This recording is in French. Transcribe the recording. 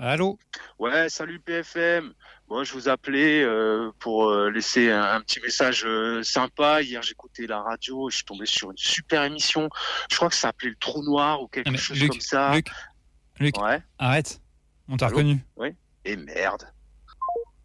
Allô? Ouais, salut PFM. Moi, je vous appelais pour laisser un petit message sympa. Hier, j'écoutais la radio, je suis tombé sur une super émission. Je crois que ça s'appelait Le Trou Noir ou Non quelque mais chose comme Luc, ça. Luc, Luc, Ouais, arrête. On t'a allô? reconnu. Oui. Et merde.